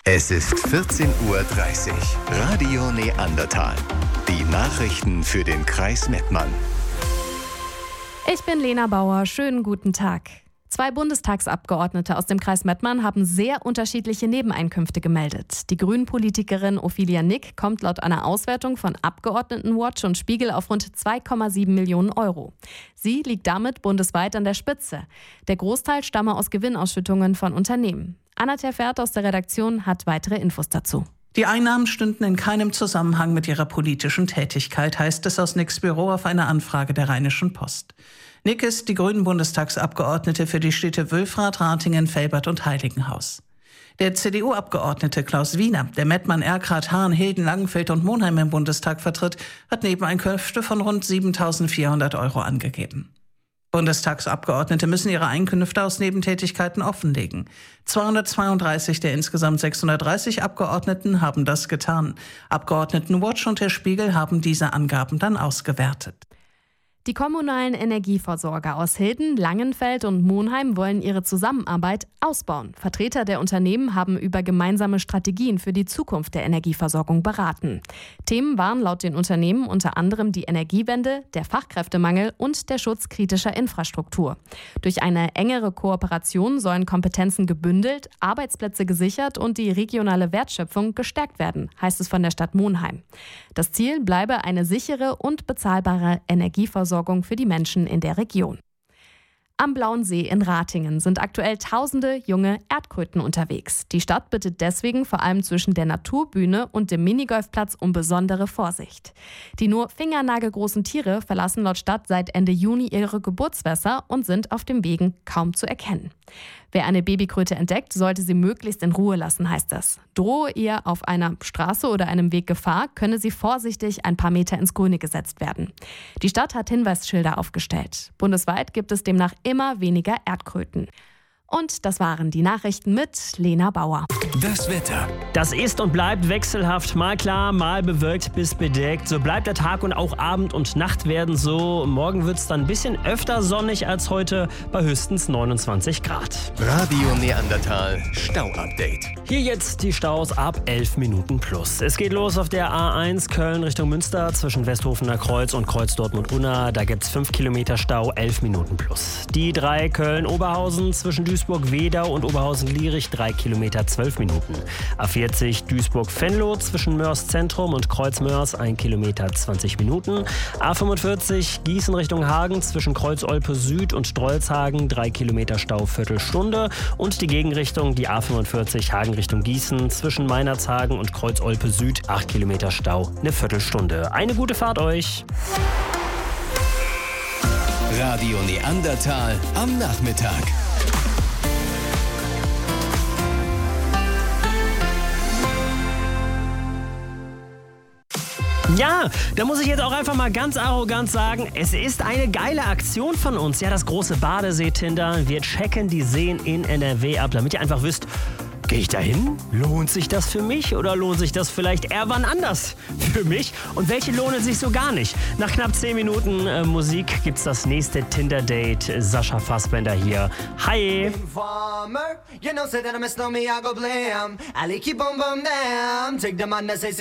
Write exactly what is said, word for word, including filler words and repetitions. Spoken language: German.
Es ist vierzehn Uhr dreißig. Radio Neandertal. Die Nachrichten für den Kreis Mettmann. Ich bin Lena Bauer. Schönen guten Tag. Zwei Bundestagsabgeordnete aus dem Kreis Mettmann haben sehr unterschiedliche Nebeneinkünfte gemeldet. Die Grünen-Politikerin Ophelia Nick kommt laut einer Auswertung von Abgeordnetenwatch und Spiegel auf rund zwei Komma sieben Millionen Euro. Sie liegt damit bundesweit an der Spitze. Der Großteil stamme aus Gewinnausschüttungen von Unternehmen. Anna Terfert aus der Redaktion hat weitere Infos dazu. Die Einnahmen stünden in keinem Zusammenhang mit ihrer politischen Tätigkeit, heißt es aus Nicks Büro auf eine Anfrage der Rheinischen Post. Nick ist die Grünen-Bundestagsabgeordnete für die Städte Wülfrath, Ratingen, Velbert und Heiligenhaus. Der C D U-Abgeordnete Klaus Wiener, der Mettmann, Erkrath, Hahn, Hilden, Langenfeld und Monheim im Bundestag vertritt, hat Nebeneinkünfte von rund siebentausendvierhundert Euro angegeben. Bundestagsabgeordnete müssen ihre Einkünfte aus Nebentätigkeiten offenlegen. zweihundertzweiunddreißig der insgesamt sechshundertdreißig Abgeordneten haben das getan. Abgeordnetenwatch und der Spiegel haben diese Angaben dann ausgewertet. Die kommunalen Energieversorger aus Hilden, Langenfeld und Monheim wollen ihre Zusammenarbeit ausbauen. Vertreter der Unternehmen haben über gemeinsame Strategien für die Zukunft der Energieversorgung beraten. Themen waren laut den Unternehmen unter anderem die Energiewende, der Fachkräftemangel und der Schutz kritischer Infrastruktur. Durch eine engere Kooperation sollen Kompetenzen gebündelt, Arbeitsplätze gesichert und die regionale Wertschöpfung gestärkt werden, heißt es von der Stadt Monheim. Das Ziel bleibe eine sichere und bezahlbare Energieversorgung für die Menschen in der Region. Am Blauen See in Ratingen sind aktuell tausende junge Erdkröten unterwegs. Die Stadt bittet deswegen vor allem zwischen der Naturbühne und dem Minigolfplatz um besondere Vorsicht. Die nur fingernagelgroßen Tiere verlassen laut Stadt seit Ende Juni ihre Geburtswässer und sind auf dem Wegen kaum zu erkennen. Wer eine Babykröte entdeckt, sollte sie möglichst in Ruhe lassen, heißt es. Drohe ihr auf einer Straße oder einem Weg Gefahr, könne sie vorsichtig ein paar Meter ins Grüne gesetzt werden. Die Stadt hat Hinweisschilder aufgestellt. Bundesweit gibt es demnach immer weniger Erdkröten. Und das waren die Nachrichten mit Lena Bauer. Das Wetter. Das ist und bleibt wechselhaft, mal klar, mal bewölkt bis bedeckt. So bleibt der Tag und auch Abend und Nacht werden so. Morgen wird es dann ein bisschen öfter sonnig als heute, bei höchstens neunundzwanzig Grad. Radio Neandertal Stau-Update. Hier jetzt die Staus ab elf Minuten plus. Es geht los auf der A eins Köln Richtung Münster zwischen Westhofener Kreuz und Kreuz Dortmund-Unna. Da gibt es fünf Kilometer Stau, elf Minuten plus. Die drei Köln-Oberhausen zwischen Duisburg-Wedau und Oberhausen-Lierich, drei Kilometer, zwölf Minuten. A vierzig Duisburg-Venlo zwischen Mörs Zentrum und Kreuz Mörs, ein Kilometer, zwanzig Minuten. A fünfundvierzig Gießen Richtung Hagen zwischen Kreuz Olpe Süd und Strolzhagen, drei Kilometer Stau, Viertelstunde. Und die Gegenrichtung, die A fünfundvierzig Hagen Richtung Gießen zwischen Meinerzhagen und Kreuz Olpe Süd, acht Kilometer Stau, eine Viertelstunde. Eine gute Fahrt euch! Radio Neandertal am Nachmittag. Ja, da muss ich jetzt auch einfach mal ganz arrogant sagen, es ist eine geile Aktion von uns. Ja, das große Badesee-Tinder. Wir checken die Seen in N R W ab, damit ihr einfach wisst, gehe ich da hin? Lohnt sich das für mich oder lohnt sich das vielleicht eher wann anders für mich? Und welche lohnen sich so gar nicht? Nach knapp zehn Minuten äh, Musik gibt's das nächste Tinder-Date. Sascha Fassbender hier. Hi! You know, say that I'm a snowman, I go blam. I like you, boom, boom, damn. Take the man that says